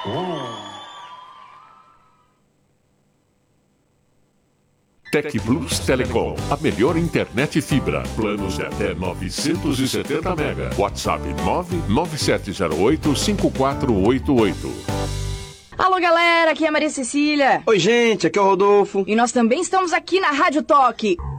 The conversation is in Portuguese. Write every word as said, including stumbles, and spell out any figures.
Tec Plus Telecom, a melhor internet fibra. Planos de até novecentos e setenta mega. WhatsApp nove nove sete zero oito cinco quatro oito oito. Alô, galera, aqui é a Maria Cecília. Oi, gente, aqui é o Rodolfo. E nós também estamos aqui na Rádio Toque.